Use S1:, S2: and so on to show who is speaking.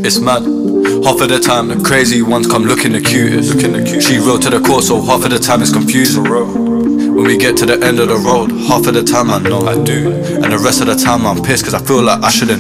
S1: It's mad. Half of the time the crazy ones come looking the cutest. She real to the core, so half of the time it's confusing. When we get to the end of the road, half of the time I know I do, and the rest of the time I'm pissed cause I feel like I shouldn't